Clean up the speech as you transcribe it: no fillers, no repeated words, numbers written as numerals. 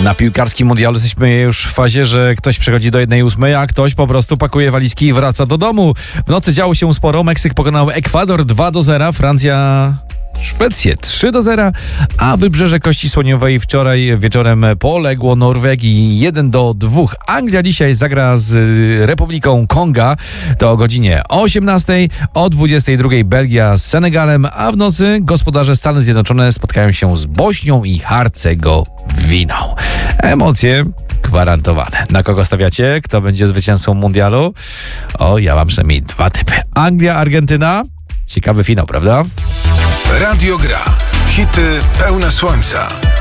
Na piłkarskim mundialu jesteśmy już w fazie, że ktoś przechodzi do 1/8, a ktoś po prostu pakuje walizki i wraca do domu. W nocy działo się sporo. Meksyk pokonał Ekwador 2-0, Francja Szwecję 3-0, a Wybrzeże Kości Słoniowej wczoraj wieczorem poległo Norwegii 1-2. Anglia dzisiaj zagra z Republiką Konga, to o godzinie 18, o 22 Belgia z Senegalem, a w nocy gospodarze Stany Zjednoczone spotkają się z Bośnią i Hercegowiną. Emocje gwarantowane. Na kogo stawiacie? Kto będzie zwycięzcą mundialu? O, ja mam przynajmniej dwa typy. Anglia, Argentyna? Ciekawy finał, prawda? Radio Gra. Hity pełne słońca.